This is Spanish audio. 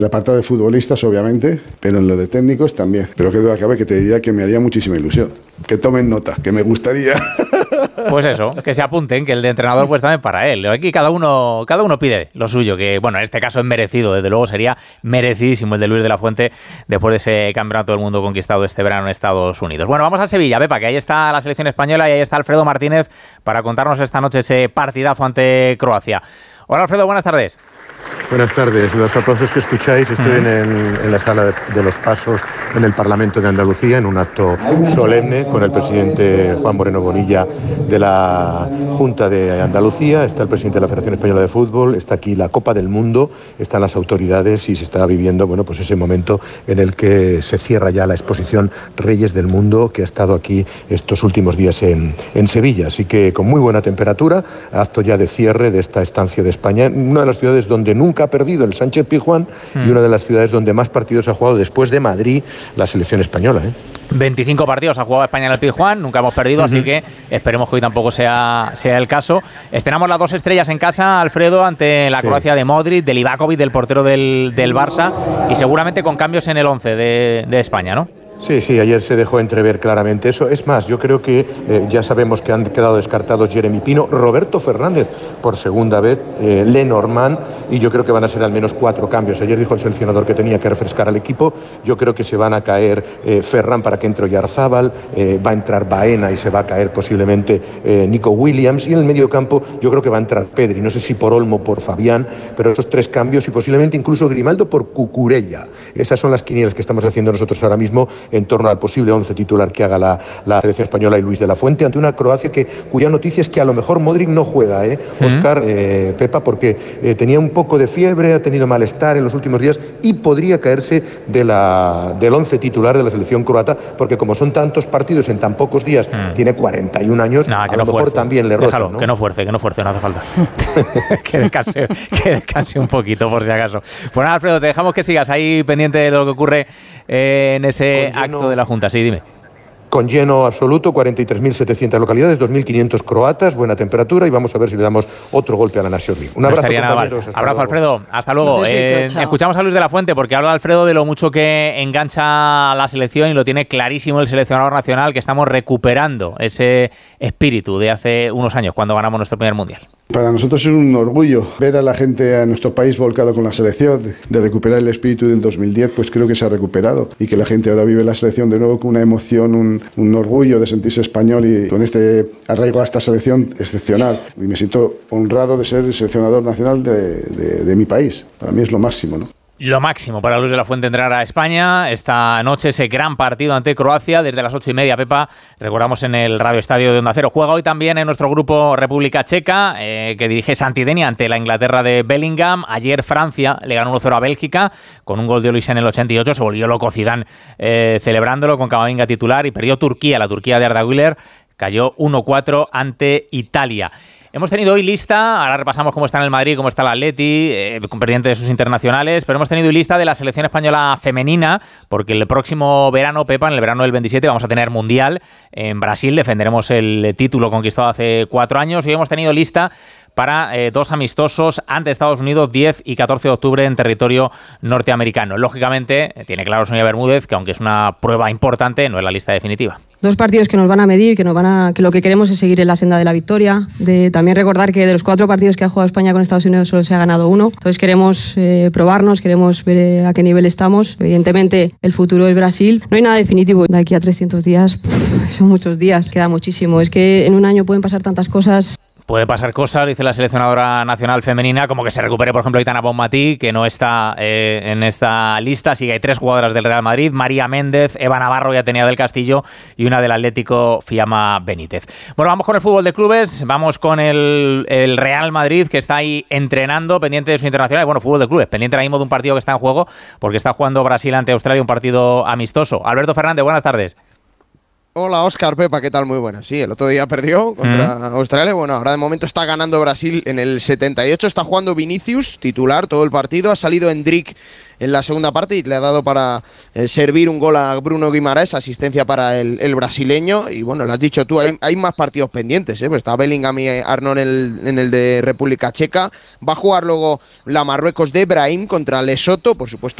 El apartado de futbolistas, obviamente, pero en lo de técnicos también. Pero qué duda cabe que te diría que me haría muchísima ilusión. Que tomen nota, que me gustaría. Pues eso, que se apunten, que el de entrenador pues también para él. Aquí cada uno pide lo suyo, que bueno, en este caso es merecido, desde luego sería merecidísimo el de Luis de la Fuente después de ese campeonato del mundo conquistado este verano en Estados Unidos. Bueno, vamos a Sevilla, Pepa, que ahí está la selección española y ahí está Alfredo Martínez para contarnos esta noche ese partidazo ante Croacia. Hola Alfredo, buenas tardes. Buenas tardes. Los aplausos que escucháis, estoy en la sala de los Pasos en el Parlamento de Andalucía, en un acto solemne con el presidente Juan Moreno Bonilla de la Junta de Andalucía, está el presidente de la Federación Española de Fútbol, está aquí la Copa del Mundo, están las autoridades y se está viviendo, bueno, pues ese momento en el que se cierra ya la exposición Reyes del Mundo que ha estado aquí estos últimos días en Sevilla. Así que con muy buena temperatura, acto ya de cierre de esta estancia de España, una de las ciudades donde nunca ha perdido el Sánchez Pizjuán y una de las ciudades donde más partidos ha jugado después de Madrid la selección española. 25 partidos ha jugado España en el Pizjuán, nunca hemos perdido, así que esperemos que hoy tampoco sea el caso. Estrenamos las 2 estrellas en casa, Alfredo, ante la Croacia de Modric, de Livakovic, del portero del Barça, y seguramente con cambios en el 11 de España, ¿no? Sí, ayer se dejó entrever claramente eso. Es más, yo creo que ya sabemos que han quedado descartados Jeremy Pino, Roberto Fernández por segunda vez, Lenormand, y yo creo que van a ser al menos 4 cambios. Ayer dijo el seleccionador que tenía que refrescar al equipo. Yo creo que se van a caer Ferran para que entre Oyarzábal, va a entrar Baena y se va a caer posiblemente Nico Williams, y en el medio campo yo creo que va a entrar Pedri, no sé si por Olmo o por Fabián, pero esos 3 cambios y posiblemente incluso Grimaldo por Cucurella. Esas son las quinielas que estamos haciendo nosotros ahora mismo en torno al posible 11 titular que haga la selección española y Luis de la Fuente ante una Croacia cuya noticia es que a lo mejor Modric no juega, Óscar, Pepa, porque tenía un poco de fiebre, ha tenido malestar en los últimos días y podría caerse del 11 titular de la selección croata, porque como son tantos partidos en tan pocos días, tiene 41 años, a lo mejor también le rota. Déjalo, ¿no? Que no fuerce, no hace falta. que descanse un poquito, por si acaso. Pues nada, Alfredo, te dejamos que sigas ahí pendiente de lo que ocurre en ese acto de la Junta. Sí, dime. Con lleno absoluto, 43.700 localidades, 2.500 croatas, buena temperatura, y vamos a ver si le damos otro golpe a la Nations League. Un abrazo, compañeros. Abrazo, Alfredo. Hasta luego. Escuchamos a Luis de la Fuente, porque habla Alfredo de lo mucho que engancha la selección y lo tiene clarísimo el seleccionador nacional, que estamos recuperando ese espíritu de hace unos años, cuando ganamos nuestro primer Mundial. Para nosotros es un orgullo ver a la gente, a nuestro país volcado con la selección, de recuperar el espíritu del 2010, pues creo que se ha recuperado y que la gente ahora vive la selección de nuevo con una emoción, un orgullo de sentirse español y con este arraigo a esta selección excepcional. Y me siento honrado de ser el seleccionador nacional de mi país. Para mí es lo máximo, ¿no? Lo máximo para Luis de la Fuente entrar a España esta noche, ese gran partido ante Croacia desde las 8:30, Pepa, recordamos, en el Radio Estadio de Onda Cero. Juega hoy también en nuestro grupo República Checa, que dirige Santidenia ante la Inglaterra de Bellingham. Ayer Francia le ganó 1-0 a Bélgica con un gol de Olise en el 88, se volvió loco Zidane celebrándolo con Camavinga titular, y perdió Turquía, la Turquía de Arda Güler, cayó 1-4 ante Italia. Hemos tenido hoy lista, ahora repasamos cómo está en el Madrid, cómo está el Atleti, pendiente de sus internacionales, pero hemos tenido hoy lista de la selección española femenina, porque el próximo verano, Pepa, en el verano del 27, vamos a tener Mundial en Brasil, defenderemos el título conquistado hace 4 años, y hoy hemos tenido lista para 2 amistosos ante Estados Unidos, 10 y 14 de octubre en territorio norteamericano. Lógicamente, tiene claro Sonia Bermúdez que aunque es una prueba importante, no es la lista definitiva. 2 partidos que nos van a medir, que lo que queremos es seguir en la senda de la victoria. También recordar que de los 4 partidos que ha jugado España con Estados Unidos solo se ha ganado 1. Entonces queremos probarnos, queremos ver a qué nivel estamos. Evidentemente el futuro es Brasil. No hay nada definitivo. De aquí a 300 días, son muchos días, queda muchísimo. Es que en un año pueden pasar tantas cosas. Puede pasar cosas, dice la seleccionadora nacional femenina, como que se recupere, por ejemplo, Aitana Bonmatí, que no está en esta lista. Así que hay 3 jugadoras del Real Madrid: María Méndez, Eva Navarro y Atenea del Castillo, y una del Atlético, Fiamma Benítez. Bueno, vamos con el fútbol de clubes, vamos con el Real Madrid, que está ahí entrenando, pendiente de su internacional. Bueno, fútbol de clubes, pendiente ahora mismo de un partido que está en juego, porque está jugando Brasil ante Australia, un partido amistoso. Alberto Fernández, buenas tardes. Hola Óscar, Pepa, ¿qué tal? Muy buenas. Sí, el otro día perdió contra Australia. Bueno, ahora de momento está ganando Brasil en el 78. Está jugando Vinicius, titular todo el partido. Ha salido Endrick en la segunda parte y le ha dado para servir un gol a Bruno Guimaraes, asistencia para el brasileño. Y bueno, lo has dicho tú, hay más partidos pendientes, pues está Bellingham y Arnold en el de República Checa. Va a jugar luego la Marruecos de Brahim contra Lesoto, por supuesto.